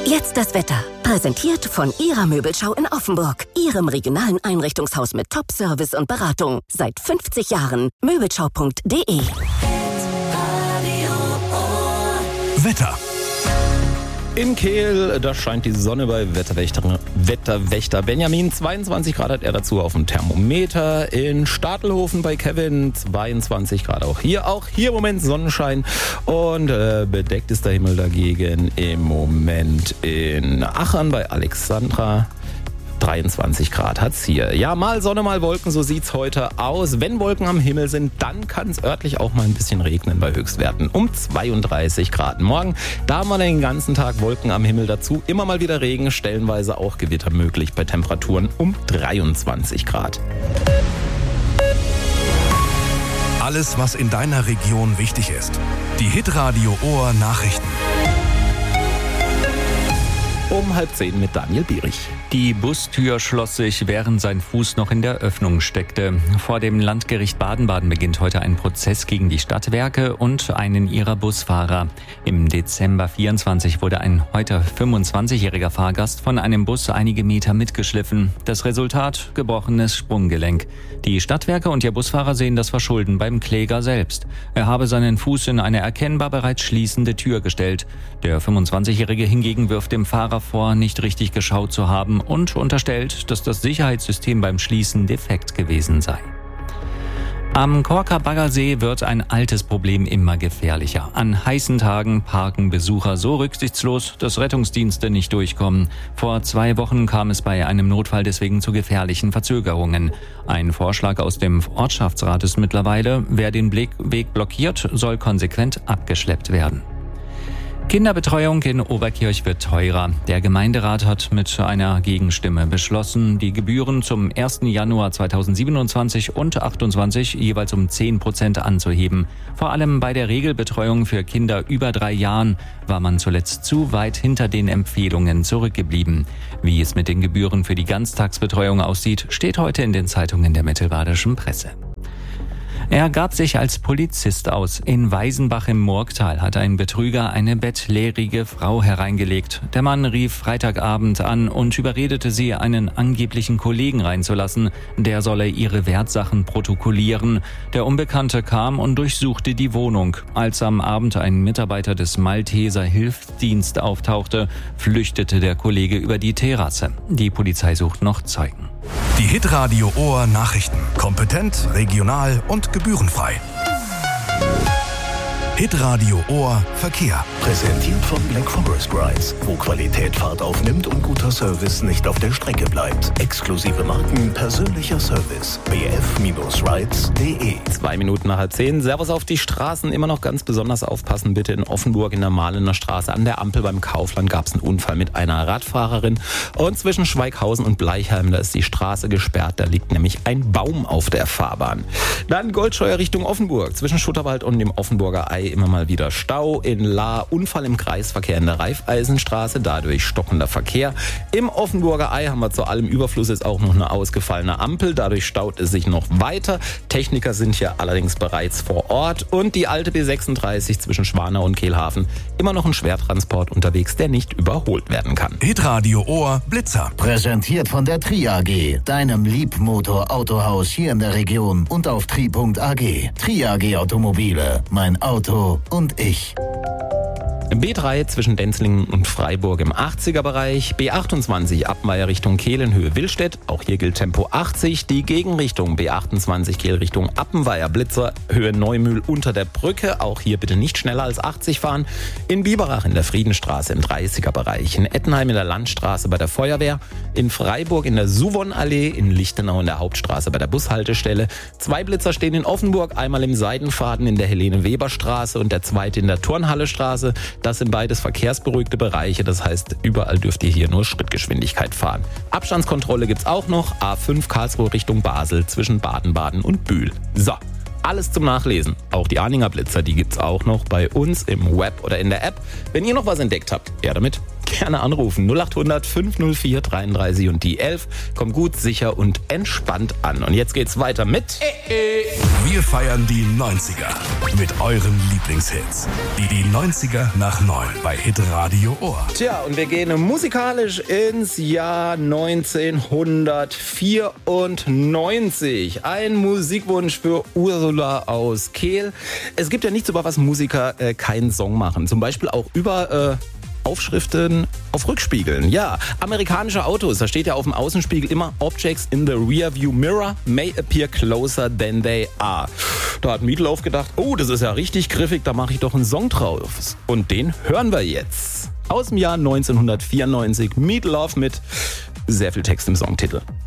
Jetzt das Wetter. Präsentiert von Ihrer Möbelschau in Offenburg. Ihrem regionalen Einrichtungshaus mit Top-Service und Beratung. Seit 50 Jahren. Möbelschau.de. Wetter. In Kehl, da scheint die Sonne bei Wetterwächter Benjamin. 22 Grad hat er dazu auf dem Thermometer. In Stadelhofen bei Kevin 22 Grad. Auch hier im Moment Sonnenschein. Und bedeckt ist der Himmel dagegen im Moment in Achern bei Alexandra. 23 Grad hat's hier. Ja, mal Sonne, mal Wolken, so sieht's heute aus. Wenn Wolken am Himmel sind, dann kann es örtlich auch mal ein bisschen regnen bei Höchstwerten um 32 Grad. Morgen, da haben wir den ganzen Tag Wolken am Himmel dazu. Immer mal wieder Regen, stellenweise auch Gewitter möglich bei Temperaturen um 23 Grad. Alles, was in deiner Region wichtig ist. Die Hitradio Ohr Nachrichten. Um 9:30 mit Daniel Bierich. Die Bustür schloss sich, während sein Fuß noch in der Öffnung steckte. Vor dem Landgericht Baden-Baden beginnt heute ein Prozess gegen die Stadtwerke und einen ihrer Busfahrer. Im Dezember 24 wurde ein heute 25-jähriger Fahrgast von einem Bus einige Meter mitgeschliffen. Das Resultat: gebrochenes Sprunggelenk. Die Stadtwerke und ihr Busfahrer sehen das Verschulden beim Kläger selbst. Er habe seinen Fuß in eine erkennbar bereits schließende Tür gestellt. Der 25-Jährige hingegen wirft dem Fahrer vor, nicht richtig geschaut zu haben und unterstellt, dass das Sicherheitssystem beim Schließen defekt gewesen sei. Am Korker Baggersee wird ein altes Problem immer gefährlicher. An heißen Tagen parken Besucher so rücksichtslos, dass Rettungsdienste nicht durchkommen. Vor 2 Wochen kam es bei einem Notfall deswegen zu gefährlichen Verzögerungen. Ein Vorschlag aus dem Ortschaftsrat ist mittlerweile: wer den Weg blockiert, soll konsequent abgeschleppt werden. Kinderbetreuung in Oberkirch wird teurer. Der Gemeinderat hat mit einer Gegenstimme beschlossen, die Gebühren zum 1. Januar 2027 und 2028 jeweils um 10% anzuheben. Vor allem bei der Regelbetreuung für Kinder über 3 Jahren war man zuletzt zu weit hinter den Empfehlungen zurückgeblieben. Wie es mit den Gebühren für die Ganztagsbetreuung aussieht, steht heute in den Zeitungen der mittelbadischen Presse. Er gab sich als Polizist aus. In Weisenbach im Murgtal hat ein Betrüger eine bettlägerige Frau hereingelegt. Der Mann rief Freitagabend an und überredete sie, einen angeblichen Kollegen reinzulassen. Der solle ihre Wertsachen protokollieren. Der Unbekannte kam und durchsuchte die Wohnung. Als am Abend ein Mitarbeiter des Malteser Hilfsdienst auftauchte, flüchtete der Kollege über die Terrasse. Die Polizei sucht noch Zeugen. Die Hitradio Ohr Nachrichten. Kompetent, regional und gebührenfrei. Hitradio Ohr Verkehr. Präsentiert von Black Forest Rides, wo Qualität Fahrt aufnimmt und guter Service nicht auf der Strecke bleibt. Exklusive Marken, persönlicher Service. bf-rides.de. 2 Minuten nach 9:30. Servus auf die Straßen. Immer noch ganz besonders aufpassen bitte in Offenburg in der Mahlener Straße. An der Ampel beim Kaufland gab es einen Unfall mit einer Radfahrerin. Und zwischen Schweighausen und Bleichheim, da ist die Straße gesperrt. Da liegt nämlich ein Baum auf der Fahrbahn. Dann Goldscheuer Richtung Offenburg. Zwischen Schutterwald und dem Offenburger Ei immer mal wieder Stau. In Lahr Unfall im Kreisverkehr in der Raiffeisenstraße, dadurch stockender Verkehr. Im Offenburger Ei haben wir zu allem Überfluss jetzt auch noch eine ausgefallene Ampel, dadurch staut es sich noch weiter. Techniker sind hier allerdings bereits vor Ort. Und die alte B36 zwischen Schwanau und Kehlhafen, immer noch ein Schwertransport unterwegs, der nicht überholt werden kann. Hitradio Ohr Blitzer. Präsentiert von der Tri AG, deinem Liebmotor-Autohaus hier in der Region und auf tri.ag. Tri AG Automobile, mein Auto und ich. B3 zwischen Denzlingen und Freiburg im 80er-Bereich, B28 Abmeier Richtung Kehl in Höhe Willstedt, auch hier gilt Tempo 80, die Gegenrichtung B28 Kehl Richtung Appenweier Blitzer, Höhe Neumühl unter der Brücke, auch hier bitte nicht schneller als 80 fahren, in Biberach in der Friedenstraße im 30er-Bereich, in Ettenheim in der Landstraße bei der Feuerwehr, in Freiburg in der Suvon-Allee, in Lichtenau in der Hauptstraße bei der Bushaltestelle, 2 Blitzer stehen in Offenburg, einmal im Seidenfaden in der Helene-Weber-Straße und der zweite in der Turnhalle-Straße. Das sind beides verkehrsberuhigte Bereiche, das heißt, überall dürft ihr hier nur Schrittgeschwindigkeit fahren. Abstandskontrolle gibt's auch noch, A5 Karlsruhe Richtung Basel zwischen Baden-Baden und Bühl. So, alles zum Nachlesen. Auch die Arninger Blitzer, die gibt's auch noch bei uns im Web oder in der App. Wenn ihr noch was entdeckt habt, her damit. Gerne anrufen. 0800 504 33 und die 11. Kommt gut, sicher und entspannt an. Und jetzt geht's weiter mit... Wir feiern die 90er mit euren Lieblingshits. Die 90er nach 9 bei Hitradio Ohr. Tja, und wir gehen musikalisch ins Jahr 1994. Ein Musikwunsch für Ursula aus Kehl. Es gibt ja nichts, über was Musiker keinen Song machen. Zum Beispiel auch über Aufschriften auf Rückspiegeln. Ja, amerikanische Autos, da steht ja auf dem Außenspiegel immer Objects in the rearview mirror may appear closer than they are. Da hat Meatloaf gedacht, oh, das ist ja richtig griffig, da mache ich doch einen Song drauf. Und den hören wir jetzt. Aus dem Jahr 1994, Meatloaf mit sehr viel Text im Songtitel.